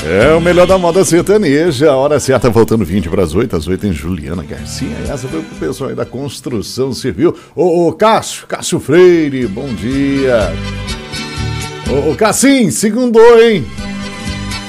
É o melhor da moda sertaneja. A hora certa, voltando 20 para as 8, às 8 em Juliana Garcia. Essa foi pro pessoal aí da construção civil. Ô Cássio Freire, bom dia. Ô Cassim, segundou, hein?